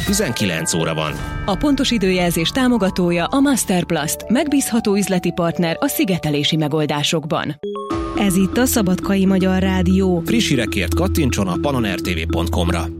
19 óra van. A pontos időjelzés támogatója a Masterplast, megbízható üzleti partner a szigetelési megoldásokban. Ez itt a Szabadkai Magyar Rádió. Friss hírekért kattintson a pannonrtv.com-ra.